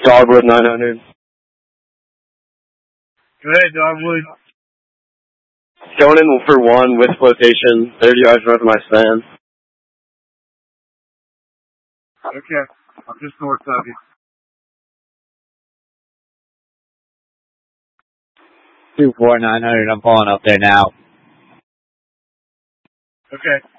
Dogwood 900. Go ahead, Dogwood. Going in for 1 with flotation, 30 yards north of my stand. Okay. I'm just north of you. 2-4, 900, I'm pulling up there now. Okay.